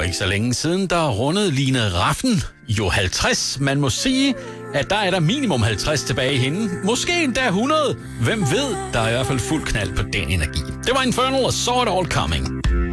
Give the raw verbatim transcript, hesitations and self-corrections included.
ikke så længe siden, der rundede Line Raffen jo halvtreds. Man må sige, at der er der minimum halvtreds tilbage i hende. Måske endda hundrede. Hvem ved, der er i hvert fald fuld knald på den energi. Det var Infernal og Saw It All Coming.